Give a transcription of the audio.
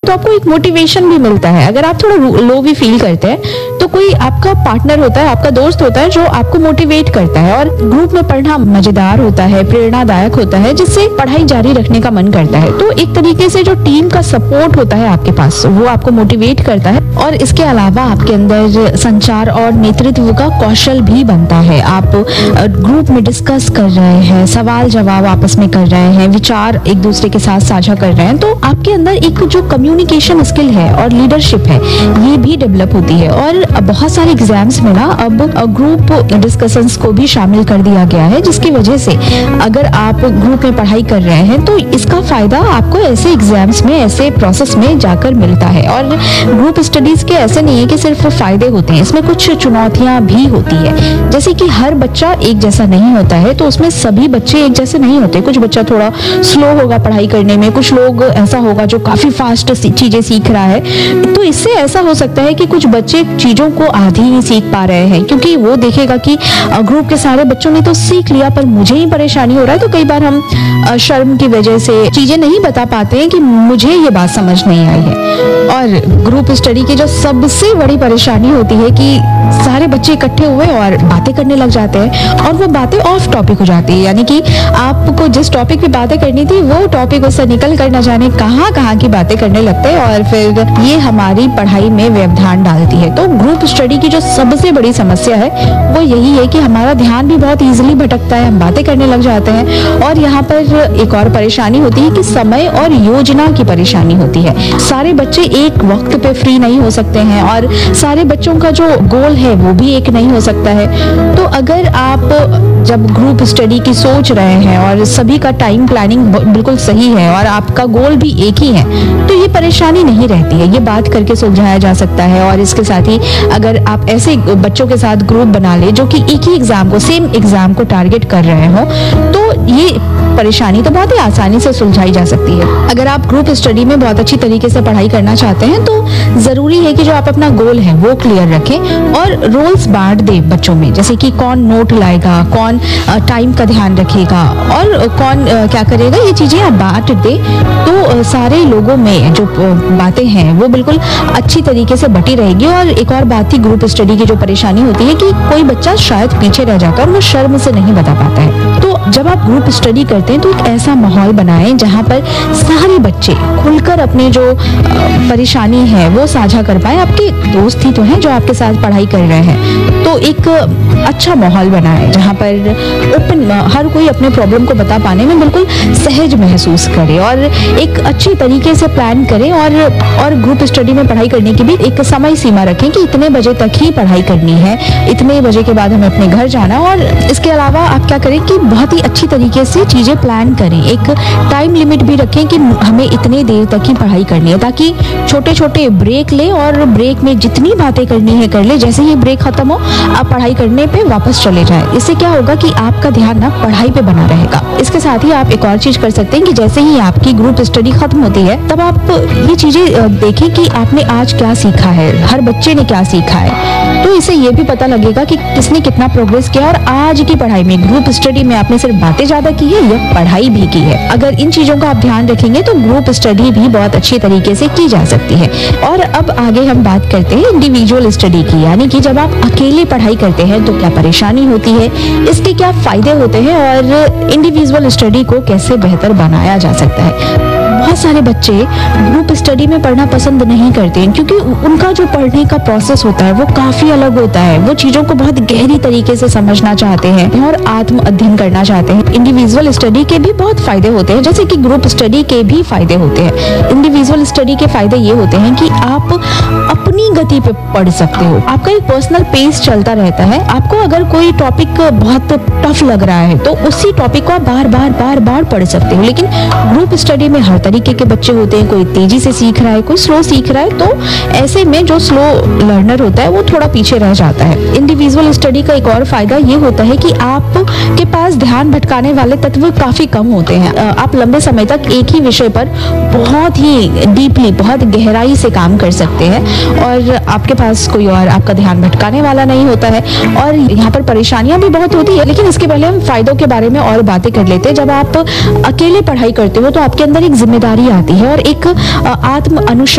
तो आपको एक मोटिवेशन भी मिलता है। अगर आप थोड़ा लो भी फील करते हैं तो कोई आपका पार्टनर होता है, आपका दोस्त होता है जो आपको मोटिवेट करता है। और ग्रुप में पढ़ना मजेदार होता है, प्रेरणादायक होता है, जिससे पढ़ाई जारी रखने का मन करता है। तो एक तरीके से जो टीम का सपोर्ट होता है आपके पास, वो आपको मोटिवेट करता है। और इसके अलावा आपके अंदर संचार और नेतृत्व का कौशल भी बनता है। आप ग्रुप में डिस्कस कर रहे हैं, सवाल जवाब आपस में कर रहे हैं, विचार एक दूसरे के साथ साझा कर रहे हैं, तो आपके अंदर एक जो कम्युनिकेशन स्किल है और लीडरशिप है, ये भी डेवलप होती है। और बहुत सारे एग्जाम्स में ना अब ग्रुप डिस्कशंस को भी शामिल कर दिया गया है, जिसकी वजह से अगर आप ग्रुप में पढ़ाई कर रहे हैं तो इसका फायदा आपको ऐसे एग्जाम्स में, ऐसे प्रोसेस में जाकर मिलता है। और ग्रुप स्टडीज के ऐसे नहीं है कि सिर्फ फायदे होते हैं, इसमें कुछ चुनौतियां भी होती है। जैसे कि हर बच्चा एक जैसा नहीं होता है, तो उसमें सभी बच्चे एक जैसे नहीं होते। कुछ बच्चा थोड़ा स्लो होगा पढ़ाई करने में, कुछ लोग ऐसा होगा जो काफी फास्ट चीजें सीख रहा है। तो इससे ऐसा हो सकता है कि कुछ बच्चे चीजों को आधी ही सीख पा रहे हैं, क्योंकि वो देखेगा कि ग्रुप के सारे बच्चों ने तो सीख लिया पर मुझे ही परेशानी हो रहा है। तो कई बार हम शर्म की वजह से चीजें नहीं बता पाते हैं कि मुझे ये बात समझ नहीं आई है। और ग्रुप स्टडी की जो सबसे बड़ी परेशानी होती है कि सारे बच्चे इकट्ठे हुए और बातें करने लग जाते हैं, और वो बातें ऑफ टॉपिक हो जाती है। यानी कि आपको जिस टॉपिक पे बातें करनी थी वो टॉपिक उससे निकल कर न जाने कहाँ की बातें करने लगते हैं, और फिर ये हमारी पढ़ाई में व्यवधान डालती है। तो ग्रुप स्टडी की जो सबसे बड़ी समस्या है वो यही है कि हमारा ध्यान भी बहुत इजीली भटकता है, हम बातें करने लग जाते हैं। और यहाँ पर एक और परेशानी होती है कि समय और योजना की परेशानी होती है। सारे बच्चे एक वक्त पे फ्री नहीं हो सकते हैं, और सारे बच्चों का जो गोल है वो भी एक नहीं हो सकता है। तो अगर आप जब ग्रुप स्टडी की सोच रहे हैं और सभी का टाइम प्लानिंग बिल्कुल सही है और आपका गोल भी एक ही है, तो ये परेशानी नहीं रहती है, ये बात करके सुलझाया जा सकता है। और इसके साथ ही अगर आप ऐसे बच्चों के साथ ग्रुप बना ले जो कि एक ही एग्जाम को, सेम एग्जाम को टारगेट कर रहे हो, तो ये परेशानी तो बहुत ही आसानी से सुलझाई जा सकती है। अगर आप ग्रुप स्टडी में बहुत अच्छी तरीके से पढ़ाई करना चाहते हैं तो जरूरी है कि जो आप अपना गोल है वो क्लियर रखें और रोल्स बांट दे बच्चों में, जैसे कि कौन नोट लाएगा, कौन टाइम का ध्यान रखेगा और कौन क्या करेगा, ये चीजें आप बांट दे तो सारे लोगों में जो बातें हैं वो बिल्कुल अच्छी तरीके से बटी रहेगी। और एक और बात थी ग्रुप स्टडी की जो परेशानी होती है कि कोई बच्चा शायद पीछे रह जाता है और वो शर्म से नहीं बता पाता है। तो जब आप ग्रुप स्टडी करते हैं तो एक ऐसा माहौल बनाएं जहां पर सारे बच्चे खुलकर अपने जो परेशानी है वो साझा कर पाए। आपके दोस्त ही तो हैं जो आपके साथ पढ़ाई कर रहे हैं, तो एक अच्छा माहौल बनाएं जहां पर ओपन हर कोई अपने प्रॉब्लम को बता पाने में बिल्कुल सहज महसूस करे और एक अच्छी तरीके से प्लान करें। और ग्रुप स्टडी में पढ़ाई करने की भी एक समय सीमा रखें कि इतने बजे तक ही पढ़ाई करनी है, इतने बजे के बाद हमें अपने घर जाना। और इसके अलावा आप क्या करें कि बहुत ही अच्छी तरीके से चीजें प्लान करें, एक टाइम लिमिट भी रखें कि हमें इतने देर तक ही पढ़ाई करनी है, ताकि छोटे छोटे ब्रेक ले और ब्रेक में जितनी बातें करनी है कर ले। जैसे ही ब्रेक खत्म हो आप पढ़ाई करने पे वापस चले जाए। इससे क्या होगा कि आपका ध्यान ना पढ़ाई पे बना रहेगा। इसके साथ ही आप एक और चीज कर सकते हैं कि जैसे ही आपकी ग्रुप स्टडी खत्म होती है तब आप ये चीजें देखें कि आपने आज क्या सीखा है, हर बच्चे ने क्या सीखा है। तो इससे ये भी पता लगेगा कि किसने कितना प्रोग्रेस किया और आज की पढ़ाई में ग्रुप स्टडी में आपने सिर्फ बातें ज्यादा की है या पढ़ाई भी की है। अगर इन चीजों का आप ध्यान रखेंगे तो ग्रुप स्टडी भी बहुत अच्छी तरीके से की जा सकती है। और अब आगे हम बात करते हैं इंडिविजुअल स्टडी की, यानी कि जब आप अकेले पढ़ाई करते हैं तो क्या परेशानी होती है, इसके क्या फायदे होते हैं और इंडिविजुअल स्टडी को कैसे बेहतर बनाया जा सकता है। बहुत सारे बच्चे ग्रुप स्टडी में पढ़ना पसंद नहीं करते हैं क्योंकि उनका जो पढ़ने का प्रोसेस होता है वो काफी अलग होता है। वो चीजों को बहुत गहरी तरीके से समझना चाहते हैं और आत्म अध्ययन करना चाहते हैं। इंडिविजुअल स्टडी के भी बहुत फायदे होते हैं, जैसे कि ग्रुप स्टडी के भी फायदे होते हैं। इंडिविजुअल स्टडी के फायदे ये होते हैं कि आप अपनी गति पे पढ़ सकते हो, आपका एक पर्सनल पेस चलता रहता है। आपको अगर कोई टॉपिक बहुत टफ लग रहा है तो उसी टॉपिक को आप बार बार पढ़ सकते हो। लेकिन ग्रुप स्टडी में हर तरीके के बच्चे होते हैं, कोई तेजी से सीख रहा है, कोई स्लो सीख रहा है, तो ऐसे में जो स्लो लर्नर होता है वो थोड़ा पीछे रह जाता है। इंडिविजुअल स्टडी का एक और फायदा ये होता है कि आपके पास ध्यान भटकाने वाले तत्व काफी कम होते हैं। आप लंबे समय तक एक ही विषय पर बहुत ही डीपली, बहुत गहराई से काम कर सकते हैं और आपके पास कोई और आपका ध्यान भटकाने वाला नहीं होता है। और यहाँ पर परेशानियां भी बहुत होती है, लेकिन इसके पहले हम फायदों के बारे में और बातें कर लेते हैं। जब आप अकेले पढ़ाई करते हो तो आपके अंदर एक जिम्मेदारी आती है और एक आत्म अनुशासन